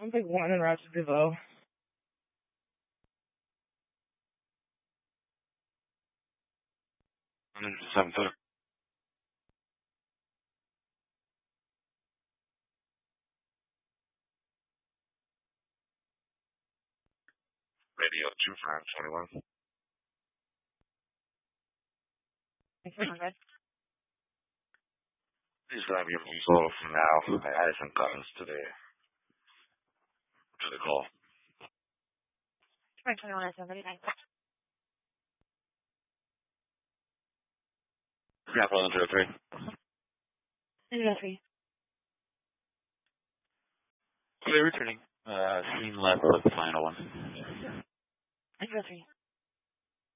I'm big one and route to below. I'm in 7-4. Radio 2521. Please grab your phone from now. I added some buttons to the call. 21 at 739. Grab 103. 3. Clear returning. Screen left of the final one. 3.